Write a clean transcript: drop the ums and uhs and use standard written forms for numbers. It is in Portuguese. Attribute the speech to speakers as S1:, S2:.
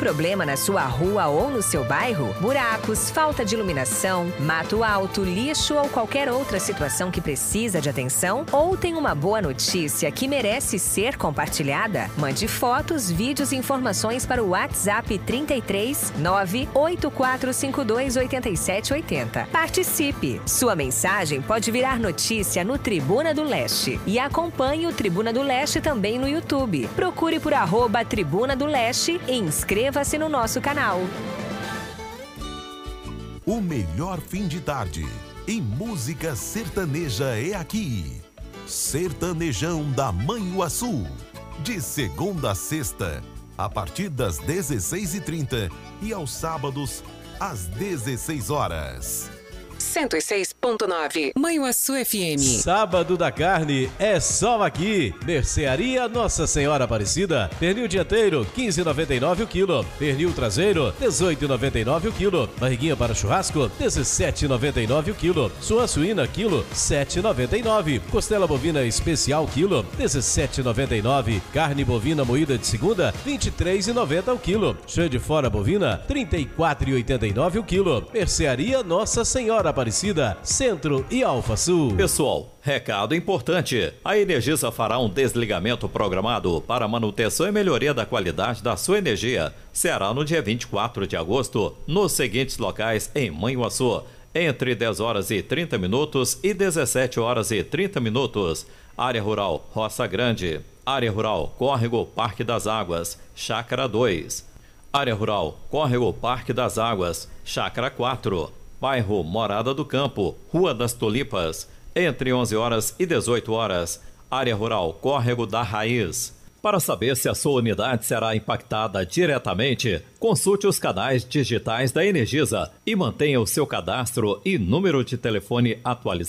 S1: problema na sua rua ou no seu bairro? Buracos, falta de iluminação, mato alto, lixo ou qualquer outra situação que precisa de atenção? Ou tem uma boa notícia que merece ser compartilhada? Mande fotos, vídeos e informações para o WhatsApp 33 98452 8780. Participe! Sua mensagem pode virar notícia no Tribuna do Leste. E acompanhe o Tribuna do Leste também no YouTube. Procure por @Tribuna do Leste e inscreva-se no nosso canal.
S2: O melhor fim de tarde em música sertaneja é aqui. Sertanejão da Manhuaçu. De segunda a sexta, a partir das 16h30 e aos sábados, às 16 horas.
S3: 106.9 Manhuaçu FM.
S4: Sábado da carne é só aqui. Mercearia Nossa Senhora Aparecida. Pernil dianteiro 15,99 o quilo. Pernil traseiro 18,99 o quilo. Barriguinha para churrasco 17,99 o quilo. Sua suína quilo 7,99. Costela bovina especial quilo 17,99. Carne bovina moída de segunda 23,90 o quilo. Chã de fora bovina 34,89 o quilo. Mercearia Nossa Senhora Aparecida, Centro e Alfa Sul.
S5: Pessoal, recado importante. A Energisa fará um desligamento programado para manutenção e melhoria da qualidade da sua energia. Será no dia 24 de agosto, nos seguintes locais em Manhuaçu, entre 10 horas e 30 minutos e 17 horas e 30 minutos. Área Rural Roça Grande. Área Rural Córrego Parque das Águas, Chácara 2. Área Rural Córrego Parque das Águas, Chácara 4. Bairro Morada do Campo, Rua das Tulipas, entre 11 horas e 18 horas. Área Rural Córrego da Raiz. Para saber se a sua unidade será impactada diretamente, consulte os canais digitais da Energisa e mantenha o seu cadastro e número de telefone atualizado.